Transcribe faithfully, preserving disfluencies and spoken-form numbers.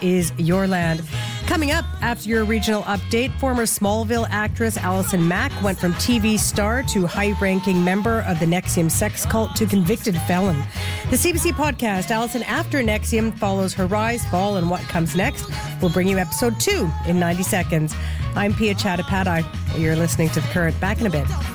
is your land. Coming up after your regional update, former Smallville actress Allison Mack went from T V star to high-ranking member of the N X I V M sex cult to convicted felon. The C B C podcast, Allison After N X I V M, follows her rise, fall, and what comes next. We'll bring you episode two in ninety seconds. I'm Pia Chattopadhyay. You're listening to The Current. Back in a bit.